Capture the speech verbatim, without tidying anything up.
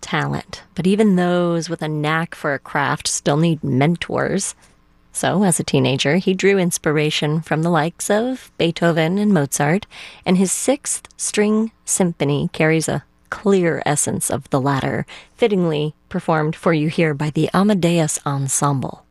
talent, but even those with a knack for a craft still need mentors. So, as a teenager, he drew inspiration from the likes of Beethoven and Mozart, and his Sixth String Symphony carries a clear essence of the latter, fittingly performed for you here by the Amadeus Ensemble.